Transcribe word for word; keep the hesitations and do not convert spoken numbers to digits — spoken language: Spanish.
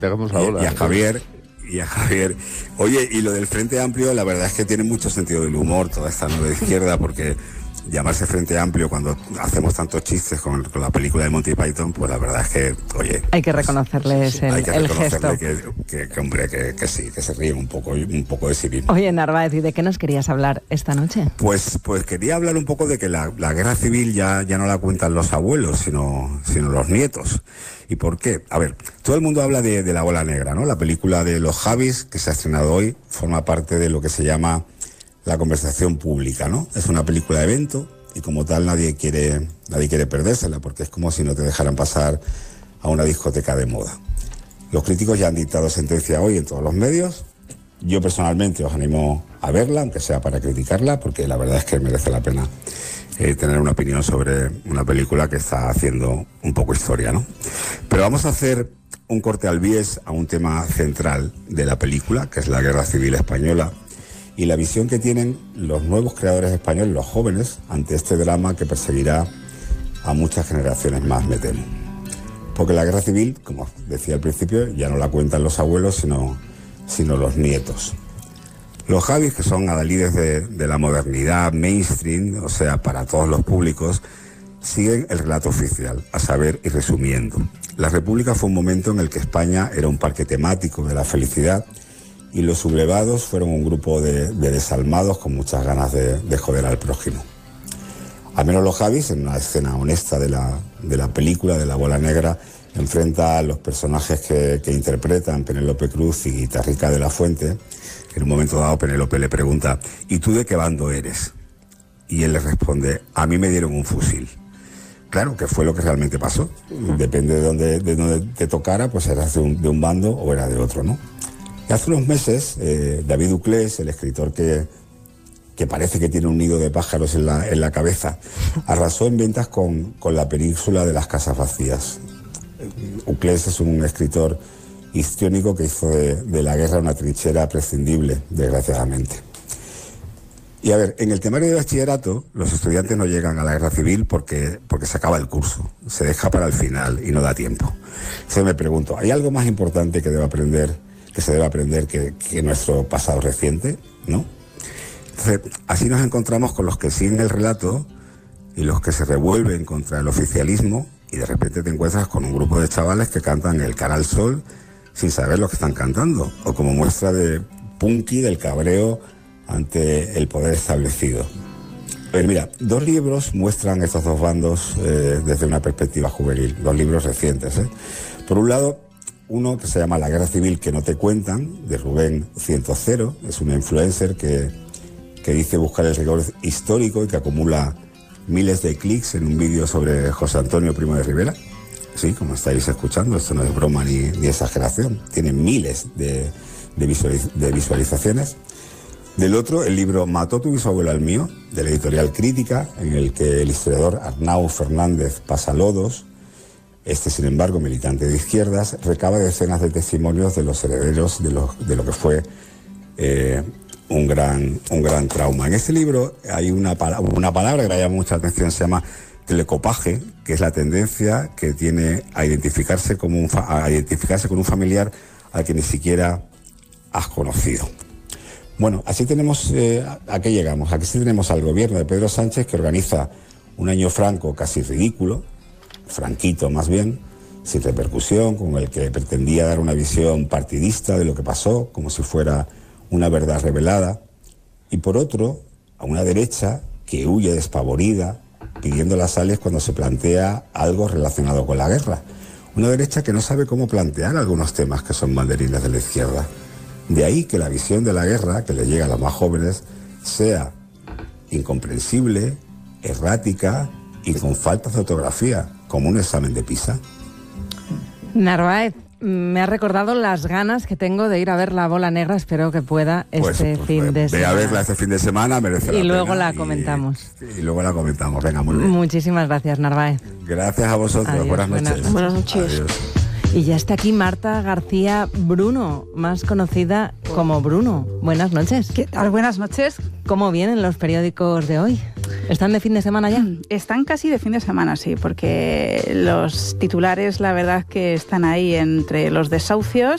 Pegamos la ola. Y, y a Javier, y a Javier. Oye, y lo del Frente Amplio, la verdad es que tiene mucho sentido del humor toda esta nueva izquierda, porque llamarse Frente Amplio cuando hacemos tantos chistes con, con la película de Monty Python, pues la verdad es que, oye... Hay que reconocerles pues, el, hay que el reconocerle gesto. Que, que, que, hombre, que, que sí, que se ríen un poco, un poco de sí mismo. Oye, Narváez, ¿y de qué nos querías hablar esta noche? Pues, pues quería hablar un poco de que la, la guerra civil ya, ya no la cuentan los abuelos, sino, sino los nietos. ¿Y por qué? A ver, todo el mundo habla de, de La Bola Negra, ¿no? La película de los Javis, que se ha estrenado hoy, forma parte de lo que se llama la conversación pública, ¿no? Es una película de evento y como tal nadie quiere, nadie quiere perdérsela, porque es como si no te dejaran pasar a una discoteca de moda. Los críticos ya han dictado sentencia hoy en todos los medios. Yo personalmente os animo a verla, aunque sea para criticarla, porque la verdad es que merece la pena eh, tener una opinión sobre una película que está haciendo un poco historia, ¿no? Pero vamos a hacer un corte al bies a un tema central de la película, que es la Guerra Civil Española, y la visión que tienen los nuevos creadores españoles, los jóvenes, ante este drama que perseguirá a muchas generaciones más, me temo. Porque la guerra civil, como decía al principio, ya no la cuentan los abuelos, sino, sino los nietos. Los Javis, que son adalides de, de la modernidad mainstream, o sea, para todos los públicos, siguen el relato oficial, a saber, y resumiendo. La República fue un momento en el que España era un parque temático de la felicidad, y los sublevados fueron un grupo de, de desalmados con muchas ganas de, de joder al prójimo. Al menos los Javis, en una escena honesta de la, de la película de La Bola Negra, enfrenta a los personajes que, que interpretan Penélope Cruz y Tarrica de la Fuente. En un momento dado Penélope le pregunta: ¿y tú de qué bando eres? Y él le responde: a mí me dieron un fusil. Claro, que fue lo que realmente pasó. Depende de dónde, de dónde te tocara, pues eras de un, de un bando o era de otro, ¿no? Y hace unos meses, eh, David Uclés, el escritor que, que parece que tiene un nido de pájaros en la, en la cabeza, arrasó en ventas con, con La Península de las Casas Vacías. Uclés es un escritor histriónico que hizo de, de la guerra una trinchera prescindible, desgraciadamente. Y a ver, en el temario de bachillerato, los estudiantes no llegan a la guerra civil porque, porque se acaba el curso, se deja para el final y no da tiempo. Entonces me pregunto, ¿hay algo más importante que deba aprender, que se debe aprender que, que nuestro pasado reciente? ¿No? Entonces, así nos encontramos con los que siguen el relato y los que se revuelven contra el oficialismo, y de repente te encuentras con un grupo de chavales que cantan el Cara al Sol sin saber lo que están cantando, o como muestra de punky del cabreo ante el poder establecido. Pero mira, dos libros muestran estos dos bandos eh, desde una perspectiva juvenil, dos libros recientes, ¿eh? Por un lado, uno que se llama La Guerra Civil que no te cuentan, de Rubén ciento cero, es una influencer que, que dice buscar el rigor histórico y que acumula miles de clics en un vídeo sobre José Antonio Primo de Rivera. Sí, como estáis escuchando, esto no es broma ni, ni exageración, tiene miles de, de, visualiz- de visualizaciones. Del otro, el libro Mató tu bisabuelo al mío, de la editorial Crítica, en el que el historiador Arnau Fernández Pasalodos, este sin embargo militante de izquierdas, recaba decenas de testimonios de los herederos de lo, de lo que fue eh, un, gran, un gran trauma. En este libro hay una, una palabra que me llama mucha atención, se llama telecopaje, que es la tendencia que tiene a identificarse, como un fa- a identificarse con un familiar al que ni siquiera has conocido. Bueno, así tenemos, eh, ¿a qué llegamos? Aquí sí tenemos al gobierno de Pedro Sánchez, que organiza un año franco casi ridículo, franquito más bien, sin repercusión, con el que pretendía dar una visión partidista de lo que pasó, como si fuera una verdad revelada. Y por otro, a una derecha que huye despavorida, pidiendo las sales cuando se plantea algo relacionado con la guerra. Una derecha que no sabe cómo plantear algunos temas que son banderines de la izquierda. De ahí que la visión de la guerra, que le llega a los más jóvenes, sea incomprensible, errática y con faltas de ortografía, como un examen de PISA. Narváez, me ha recordado las ganas que tengo de ir a ver La Bola Negra. Espero que pueda Pues, este pues, fin de ve semana. a verla este fin de semana, merece la Y pena. luego la y- comentamos. Y luego la comentamos. Venga, muy bien. Muchísimas gracias, Narváez. Gracias a vosotros. Adiós, buenas buenas noches. noches. Buenas noches. Adiós. Y ya está aquí Marta García Bruno, más conocida como Bruno. Buenas noches. ¿Qué tal? Buenas noches. ¿Cómo vienen los periódicos de hoy? ¿Están de fin de semana ya? Están casi de fin de semana, sí, porque los titulares, la verdad, que están ahí entre los desahucios